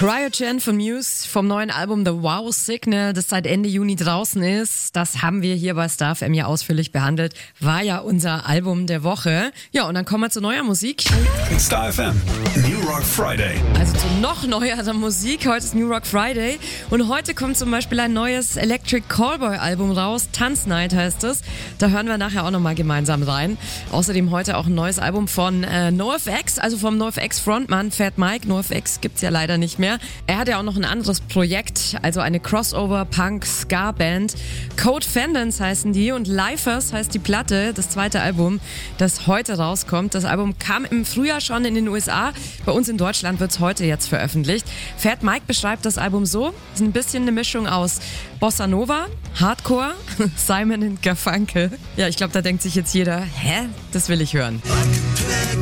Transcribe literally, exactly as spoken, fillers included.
Cryogen von Muse vom neuen Album The Wow Signal, das seit Ende Juni draußen ist. Das haben wir hier bei Star F M ja ausführlich behandelt. War ja unser Album der Woche. Ja, und dann kommen wir zu neuer Musik. Star F M, New Rock Friday. Also zu noch neuerer Musik. Heute ist New Rock Friday. Und heute kommt zum Beispiel ein neues Electric Callboy Album raus. Tanznight heißt es. Da hören wir nachher auch nochmal gemeinsam rein. Außerdem heute auch ein neues Album von äh, NoFX, also vom NoFX Frontmann Fat Mike. NoFX gibt's ja leider nicht mehr. Er hat ja auch noch ein anderes Projekt, also eine Crossover-Punk-Ska-Band. Code Fendants heißen die und Lifers heißt die Platte, das zweite Album, das heute rauskommt. Das Album kam im Frühjahr schon in den U S A. Bei uns in Deutschland wird's heute jetzt veröffentlicht. Fat Mike beschreibt das Album so: ist ein bisschen eine Mischung aus Bossa Nova, Hardcore, Simon and Garfunkel. Ja, ich glaube, da denkt sich jetzt jeder, hä? Das will ich hören.